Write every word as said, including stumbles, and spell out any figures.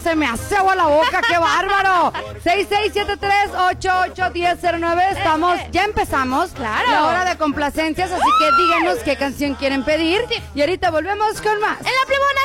se me hace agua la boca, qué bárbaro. seis seis siete tres, ocho ocho, uno cero cero nueve. Estamos, ya empezamos. Claro. La hora de complacencias, así que díganos qué canción quieren pedir. Sí. Y ahorita volvemos con más. En la plebona.